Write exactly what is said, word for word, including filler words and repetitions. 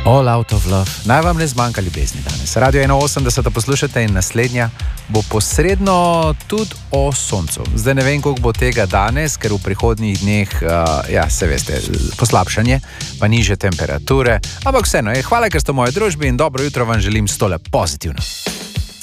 All out of love. Naj vam ne zmanjka ljubezni danes. Radio ena osemdeset poslušate in naslednja bo posredno tudi o soncu. Zdaj ne vem, koliko bo tega danes, ker v prihodnjih dneh, uh, ja, se veste, poslabšanje, pa niže temperature. Ampak vseeno, hvala, ker ste v moji družbi in dobro jutro vam želim s tole pozitivno.